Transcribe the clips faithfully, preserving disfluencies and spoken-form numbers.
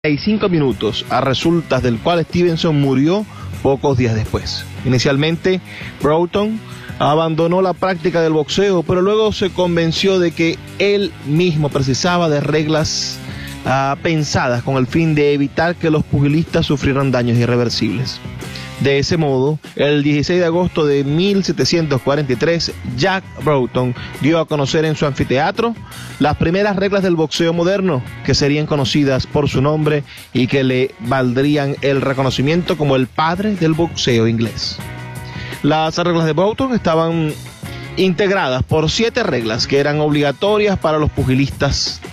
y cinco minutos, a resultas del cual Stevenson murió pocos días después. Inicialmente, Broughton abandonó la práctica del boxeo, pero luego se convenció de que él mismo precisaba de reglas uh, pensadas con el fin de evitar que los pugilistas sufrieran daños irreversibles. De ese modo, el dieciséis de agosto de mil setecientos cuarenta y tres, Jack Broughton dio a conocer en su anfiteatro las primeras reglas del boxeo moderno, que serían conocidas por su nombre y que le valdrían el reconocimiento como el padre del boxeo inglés. Las reglas de Broughton estaban integradas por siete reglas que eran obligatorias para los pugilistas.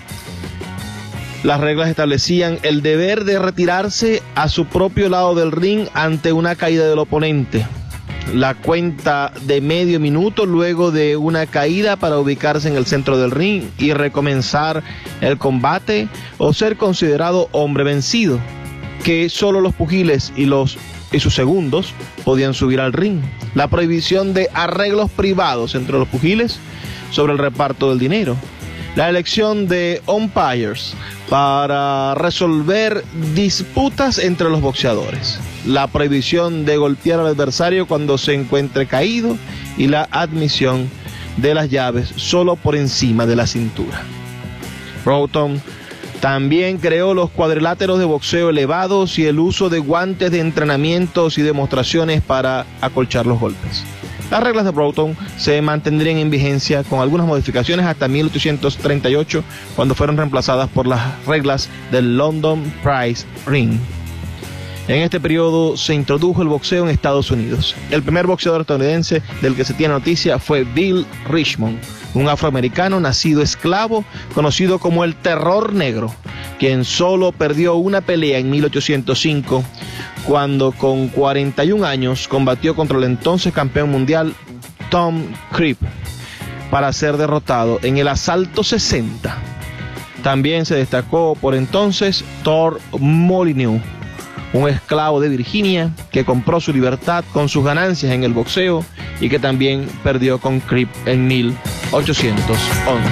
Las reglas establecían el deber de retirarse a su propio lado del ring ante una caída del oponente, la cuenta de medio minuto luego de una caída para ubicarse en el centro del ring y recomenzar el combate o ser considerado hombre vencido, que solo los pugiles y los y sus segundos podían subir al ring, la prohibición de arreglos privados entre los pugiles sobre el reparto del dinero, la elección de umpires para resolver disputas entre los boxeadores, la prohibición de golpear al adversario cuando se encuentre caído y la admisión de las llaves solo por encima de la cintura. Broughton también creó los cuadriláteros de boxeo elevados y el uso de guantes de entrenamientos y demostraciones para acolchar los golpes. Las reglas de Broughton se mantendrían en vigencia con algunas modificaciones hasta mil ochocientos treinta y ocho, cuando fueron reemplazadas por las reglas del London Prize Ring. En este periodo se introdujo el boxeo en Estados Unidos. El primer boxeador estadounidense del que se tiene noticia fue Bill Richmond, un afroamericano nacido esclavo, conocido como el Terror Negro, quien solo perdió una pelea en mil ochocientos cinco, cuando con cuarenta y un años combatió contra el entonces campeón mundial Tom Cribb para ser derrotado en el asalto sesenta. También se destacó por entonces Thor Molyneux, un esclavo de Virginia que compró su libertad con sus ganancias en el boxeo y que también perdió con Cribb en mil ochocientos once.